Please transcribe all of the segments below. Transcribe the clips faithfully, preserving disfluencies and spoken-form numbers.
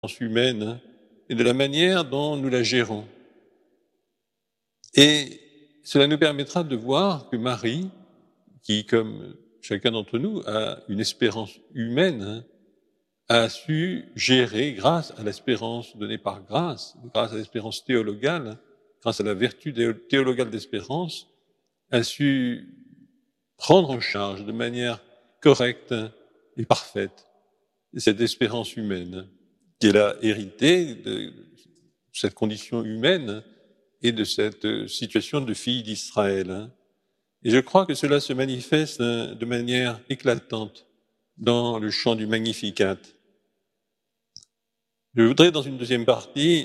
humaine et de la manière dont nous la gérons. Et cela nous permettra de voir que Marie, qui, comme chacun d'entre nous, a une espérance humaine, a su gérer, grâce à l'espérance donnée par grâce, grâce à l'espérance théologale, grâce à la vertu théologale d'espérance, a su prendre en charge de manière correcte et parfaite cette espérance humaine qu'elle a héritée de cette condition humaine et de cette situation de fille d'Israël. Et je crois que cela se manifeste de manière éclatante dans le chant du Magnificat. Je voudrais, dans une deuxième partie,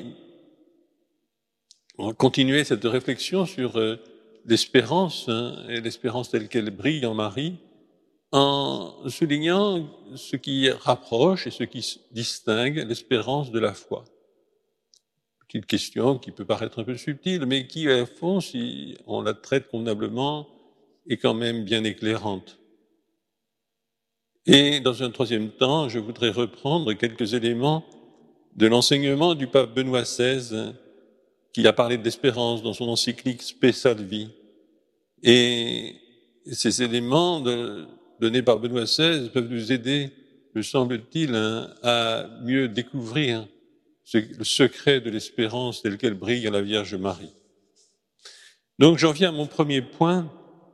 continuer cette réflexion sur l'espérance, hein, et l'espérance telle qu'elle brille en Marie, en soulignant ce qui rapproche et ce qui distingue l'espérance de la foi. Petite question qui peut paraître un peu subtile, mais qui, à fond, si on la traite convenablement, est quand même bien éclairante. Et dans un troisième temps, je voudrais reprendre quelques éléments de l'enseignement du pape Benoît seize, qui a parlé de l'espérance dans son encyclique Spe Salvi. Et ces éléments de, donnés par Benoît seize peuvent nous aider, me semble-t-il, hein, à mieux découvrir ce, le secret de l'espérance tel qu'elle brille à la Vierge Marie. Donc j'en viens à mon premier point.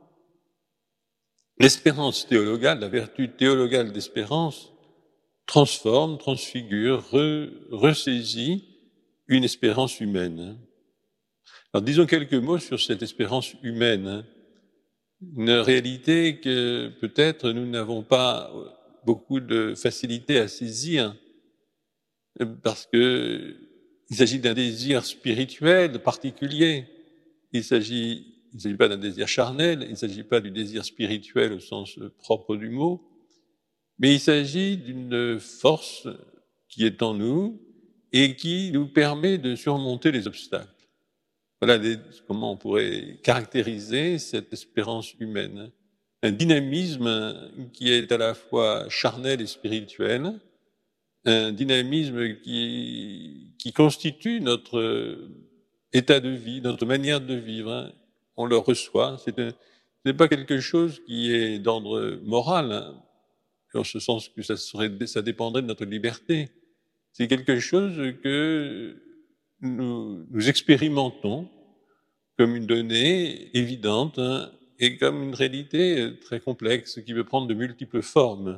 L'espérance théologale, la vertu théologale d'espérance, transforme, transfigure, re, ressaisit une espérance humaine. Alors disons quelques mots sur cette espérance humaine, une réalité que peut-être nous n'avons pas beaucoup de facilité à saisir, parce que il s'agit d'un désir spirituel particulier. Il s'agit Il ne s'agit pas d'un désir charnel, il ne s'agit pas du désir spirituel au sens propre du mot, mais il s'agit d'une force qui est en nous et qui nous permet de surmonter les obstacles. Voilà les, comment on pourrait caractériser cette espérance humaine. Un dynamisme qui est à la fois charnel et spirituel, un dynamisme qui, qui constitue notre état de vie, notre manière de vivre. On le reçoit. C'est un, ce n'est pas quelque chose qui est d'ordre moral, hein, en ce sens que ça serait, ça dépendrait de notre liberté. C'est quelque chose que nous, nous expérimentons comme une donnée évidente, hein, et comme une réalité très complexe qui peut prendre de multiples formes.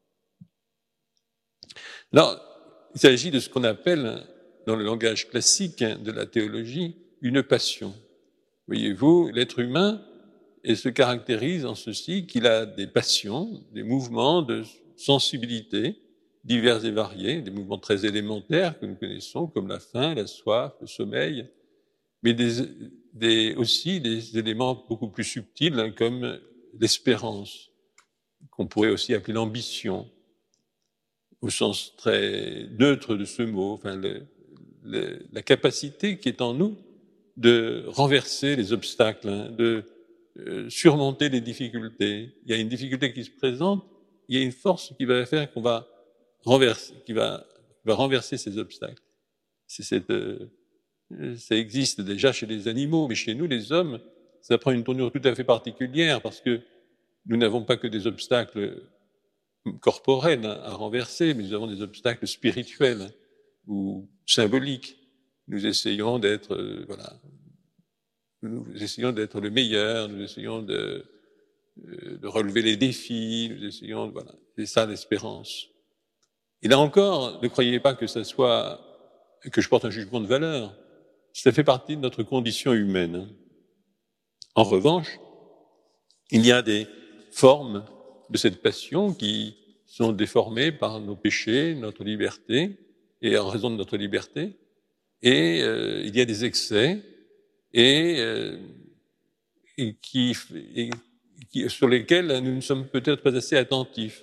Là, il s'agit de ce qu'on appelle, dans le langage classique de la théologie, une passion. Voyez-vous, l'être humain se caractérise en ceci qu'il a des passions, des mouvements de sensibilité divers et variés, des mouvements très élémentaires que nous connaissons, comme la faim, la soif, le sommeil, mais des, des, aussi des éléments beaucoup plus subtils, hein, comme l'espérance, qu'on pourrait aussi appeler l'ambition, au sens très neutre de ce mot, enfin, le, le, la capacité qui est en nous de renverser les obstacles, hein, de euh, surmonter les difficultés. Il y a une difficulté qui se présente, il y a une force qui va faire qu'on va renverser, qui va, va renverser ces obstacles. C'est cette, euh, ça existe déjà chez les animaux, mais chez nous, les hommes, ça prend une tournure tout à fait particulière parce que nous n'avons pas que des obstacles corporels à renverser, mais nous avons des obstacles spirituels ou symboliques. Nous essayons d'être, euh, voilà, nous essayons d'être le meilleur, nous essayons de, euh, de relever les défis, nous essayons, voilà, c'est ça l'espérance. Et là encore, ne croyez pas que ça soit, que je porte un jugement de valeur. Ça fait partie de notre condition humaine. En revanche, il y a des formes de cette passion qui sont déformées par nos péchés, notre liberté, et en raison de notre liberté. Et euh, il y a des excès, et, euh, et, qui, et qui, sur lesquels nous ne sommes peut-être pas assez attentifs.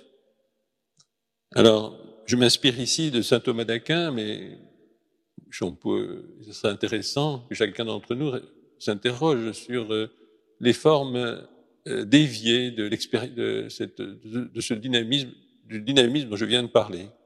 Alors, je m'inspire ici de saint Thomas d'Aquin, mais on peut, ce serait intéressant que chacun d'entre nous s'interroge sur euh, les formes euh, déviées de, de, cette, de, de ce dynamisme, du dynamisme dont je viens de parler.